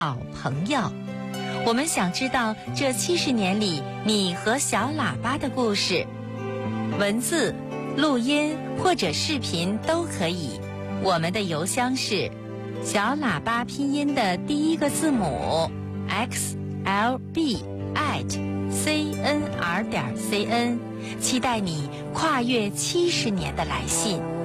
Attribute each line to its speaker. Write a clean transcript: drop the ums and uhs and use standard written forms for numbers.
Speaker 1: 好朋友。我们想知道这70年里你和小喇叭的故事，文字、录音或者视频都可以。我们的邮箱是小喇叭拼音的第一个字母 xlb@cnr.cn， 期待你跨越70年的来信。